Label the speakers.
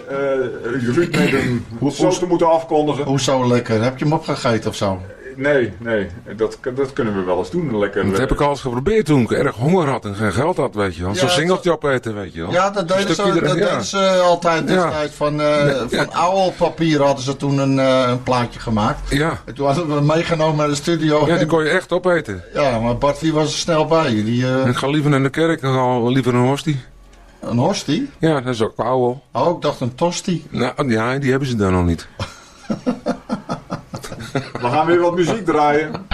Speaker 1: Ruud met een zo te moeten afkondigen.
Speaker 2: Hoezo lekker? Heb je hem opgegeten of zo?
Speaker 1: Nee, dat kunnen we wel eens doen. Lekker.
Speaker 3: Dat heb ik al eens geprobeerd toen ik erg honger had en geen geld had, weet je wel. Zo'n singeltje opeten, weet je wel.
Speaker 2: Ja, dat deden ze altijd destijds. Van ouwelpapier hadden ze toen een plaatje gemaakt.
Speaker 3: Ja.
Speaker 2: En toen hadden we hem meegenomen naar de studio.
Speaker 3: Ja, die kon je echt opeten.
Speaker 2: Ja, maar Bart die was er snel bij.
Speaker 3: Ik ga liever naar de kerk en ga liever een hostie.
Speaker 2: Een hostie?
Speaker 3: Ja, dat is ook ouwel.
Speaker 2: Oh, ik dacht een tosti.
Speaker 3: Nou, ja, die hebben ze dan nog niet.
Speaker 1: We gaan weer wat muziek draaien.